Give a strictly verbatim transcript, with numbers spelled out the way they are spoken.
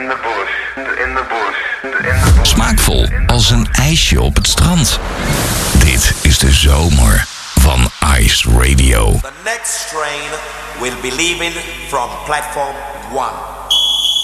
the bush, in the bush, in the bush. Smaakvol als een ijsje op het strand. Dit is de zomer van Ice Radio. The next train will be leaving from platform one.